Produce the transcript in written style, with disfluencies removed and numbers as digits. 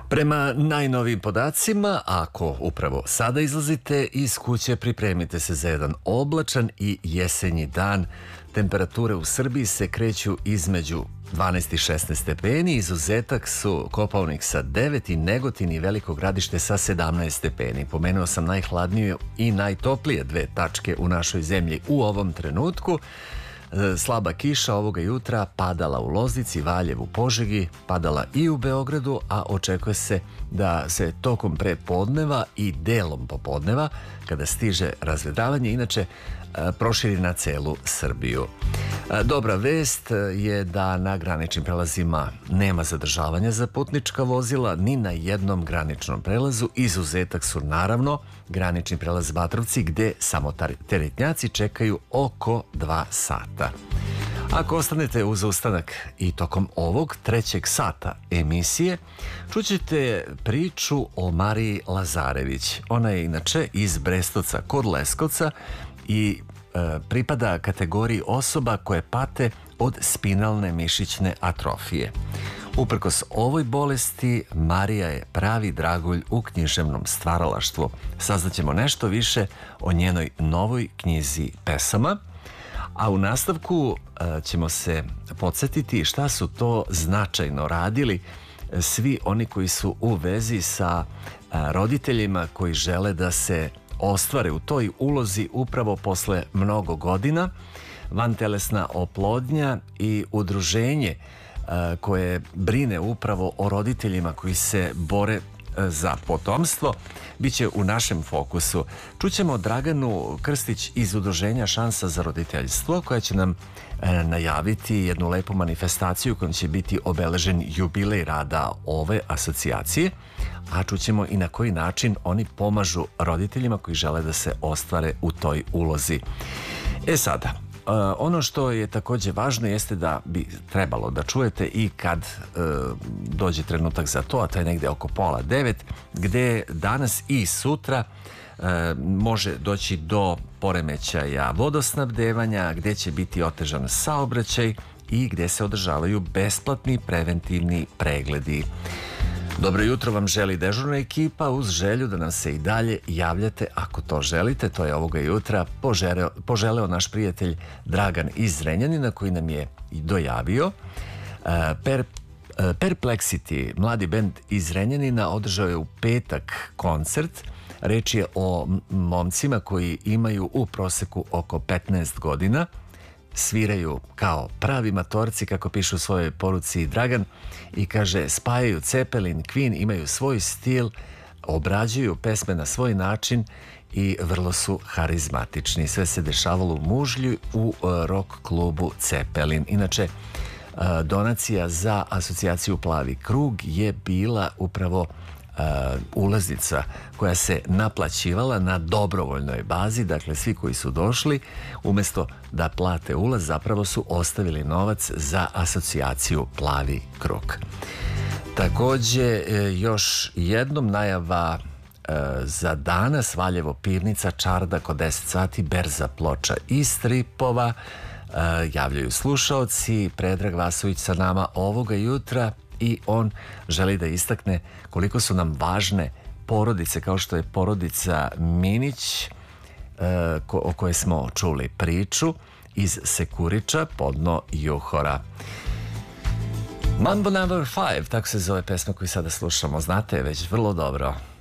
Prema najnovijim podacima, ako upravo sada izlazite iz kuće, pripremite se za jedan oblačan i jesenji dan. Temperature u Srbiji se kreću između 12 i 16 stepeni, izuzetak su Kopaonik sa 9 i Negotin i Veliko Gradište sa 17 stepeni. Pomenuo sam najhladnije i najtoplije dve tačke u našoj zemlji u ovom trenutku. Slaba kiša ovoga jutra padala u Loznici, Valjevu, Požegi, padala i u Beogradu, a očekuje se da se tokom prepodneva i delom popodneva, kada stiže razvedravanje, inače proširi na celu Srbiju. Dobra vest je da na graničnim prelazima nema zadržavanja za putnička vozila ni na jednom graničnom prelazu. Izuzetak su naravno granični prelaz Batrovci, gde samo teretnjaci čekaju oko 2 sata. Ako ostanete uz ustanak i tokom ovog trećeg sata emisije, čućete priču o Mariji Lazarević. Ona je inače iz Brestovca kod Leskovca i pripada kategoriji osoba koje pate od spinalne mišićne atrofije. Uprkos ovoj bolesti, Marija je pravi dragulj u književnom stvaralaštvu. Saznaćemo nešto više o njenoj novoj knjizi pesama, a u nastavku ćemo se podsjetiti šta su to značajno radili svi oni koji su u vezi sa roditeljima koji žele da se ostvare u toj ulozi upravo posle mnogo godina. Vantelesna oplodnja i udruženje koje brine upravo o roditeljima koji se bore za potomstvo biće u našem fokusu. Čućemo Draganu Krstić iz udruženja Šansa za roditeljstvo, koja će nam najaviti jednu lepu manifestaciju kojom će biti obeležen jubilej rada ove asocijacije, a čućemo i na koji način oni pomažu roditeljima koji žele da se ostvare u toj ulozi. Sada, ono što je takođe važno jeste da bi trebalo da čujete i kad dođe trenutak za to, a to je negde oko 8:30, gde danas i sutra može doći do poremećaja vodosnabdevanja, gde će biti otežan saobraćaj i gde se održavaju besplatni preventivni pregledi. Dobro jutro vam želi dežurna ekipa uz želju da nam se i dalje javljate ako to želite. To je ovoga jutra poželeo naš prijatelj Dragan iz Zrenjanina, koji nam je i dojavio. Perplexity, mladi bend iz Zrenjanina, održao je u petak koncert. Reč je o momcima koji imaju u proseku oko 15 godina. Sviraju kao pravi matorci, kako piše u svojoj poruci Dragan, i kaže spajaju Cepelin, Queen, imaju svoj stil, obrađuju pesme na svoj način i vrlo su harizmatični. Sve se dešavalo u Mužlju u rock klubu Cepelin. Inače, donacija za asocijaciju Plavi krug je bila upravo ulaznica koja se naplaćivala na dobrovoljnoj bazi. Dakle, svi koji su došli, umesto da plate ulaz, zapravo su ostavili novac za asocijaciju Plavi krug. Takođe, još jednom najava za danas: Valjevo pivnica, čardak od 10 sati, berza ploča i stripova. Javljaju slušaoci. Predrag Vasović sa nama ovoga jutra i on želi da istakne koliko su nam važne porodice, kao što je porodica Minić, o kojoj smo čuli priču, iz Sekuriča, podno Juhora. Mambo number 5, tako se zove pesma koju sada slušamo. Znate je već vrlo dobro.